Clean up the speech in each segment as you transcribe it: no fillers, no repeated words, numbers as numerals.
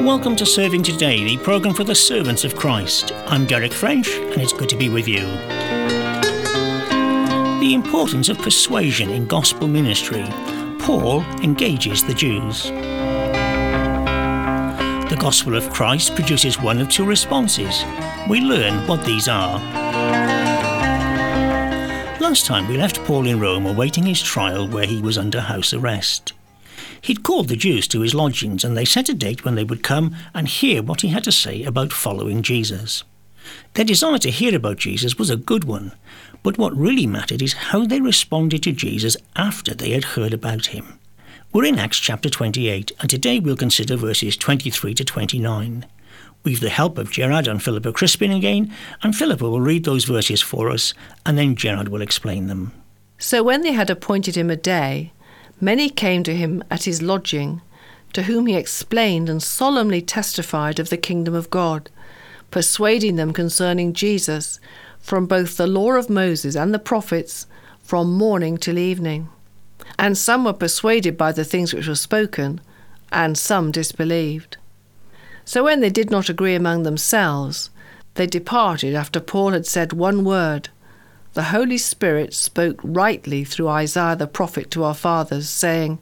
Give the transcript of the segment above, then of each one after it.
Welcome to Serving Today, the programme for the servants of Christ. I'm Derek French, and it's good to be with you. The importance of persuasion in gospel ministry. Paul engages the Jews. The gospel of Christ produces one of two responses. We learn what these are. Last time we left Paul in Rome awaiting his trial where he was under house arrest. He'd called the Jews to his lodgings and they set a date when they would come and hear what he had to say about following Jesus. Their desire to hear about Jesus was a good one, but what really mattered is how they responded to Jesus after they had heard about him. We're in Acts chapter 28, and today we'll consider verses 23 to 29. We've the help of Gerard and Philippa Crispin again, and Philippa will read those verses for us, and then Gerard will explain them. So when they had appointed him a day, many came to him at his lodging, to whom he explained and solemnly testified of the kingdom of God, persuading them concerning Jesus, from both the law of Moses and the prophets, from morning till evening. And some were persuaded by the things which were spoken, and some disbelieved. So when they did not agree among themselves, they departed after Paul had said one word. The Holy Spirit spoke rightly through Isaiah the prophet to our fathers, saying,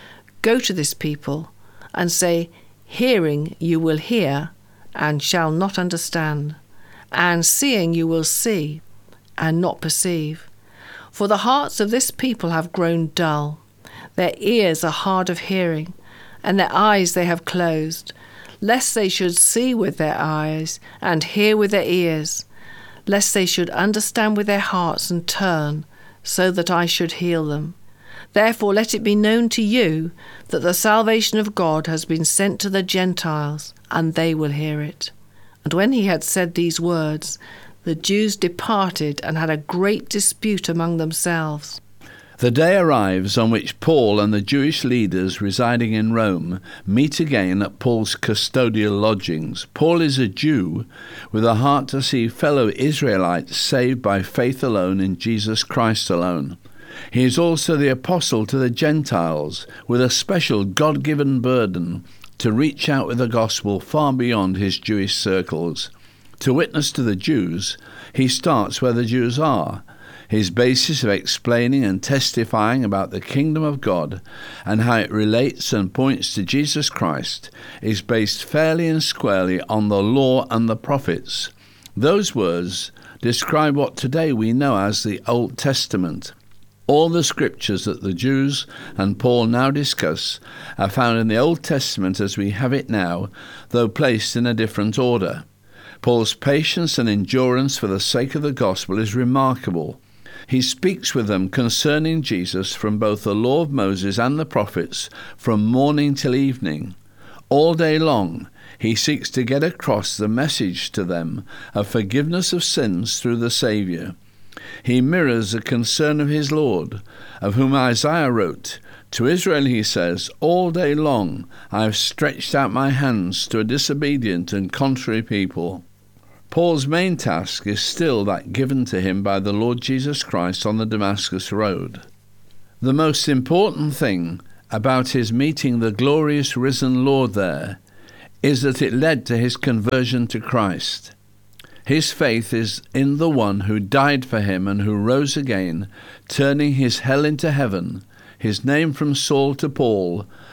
Go to this people, and say, Hearing you will hear, and shall not understand, and seeing you will see, and not perceive. For the hearts of this people have grown dull, their ears are hard of hearing, and their eyes they have closed, lest they should see with their eyes, and hear with their ears, lest they should understand with their hearts and turn, so that I should heal them. Therefore let it be known to you that the salvation of God has been sent to the Gentiles, and they will hear it. And when he had said these words, the Jews departed and had a great dispute among themselves. The day arrives on which Paul and the Jewish leaders residing in Rome meet again at Paul's custodial lodgings. Paul is a Jew with a heart to see fellow Israelites saved by faith alone in Jesus Christ alone. He is also the apostle to the Gentiles with a special God-given burden to reach out with the gospel far beyond his Jewish circles. To witness to the Jews, he starts where the Jews are. His basis of explaining and testifying about the kingdom of God and how it relates and points to Jesus Christ is based fairly and squarely on the law and the prophets. Those words describe what today we know as the Old Testament. All the scriptures that the Jews and Paul now discuss are found in the Old Testament as we have it now, though placed in a different order. Paul's patience and endurance for the sake of the gospel is remarkable. He speaks with them concerning Jesus from both the law of Moses and the prophets, from morning till evening. All day long, he seeks to get across the message to them of forgiveness of sins through the Saviour. He mirrors the concern of his Lord, of whom Isaiah wrote, To Israel he says, All day long I have stretched out my hands to a disobedient and contrary people. Paul's main task is still that given to him by the Lord Jesus Christ on the Damascus Road. The most important thing about his meeting the glorious risen Lord there is that it led to his conversion to Christ. His faith is in the one who died for him and who rose again, turning his hell into heaven, his name from Saul to Paul,